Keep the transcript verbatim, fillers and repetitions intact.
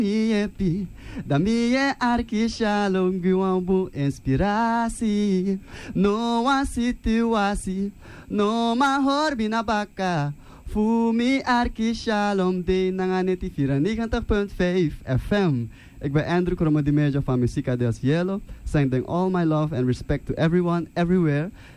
Yepi, da minha arque shalom guambu inspiratie. No one situatie, no mahor binabaka. Fumi arque shalom de nanganeti vira negentig punt vijf F M. Ik ben Andrew Kromodimejo van Musica del Cielo. Sending all my love and respect to everyone, everywhere.